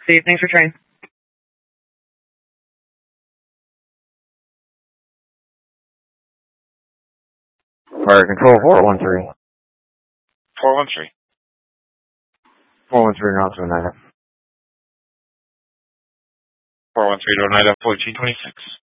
See you. Thanks for trying. Fire control 413. 413. 413 rounds to Oneida. 413 to Oneida, 1426.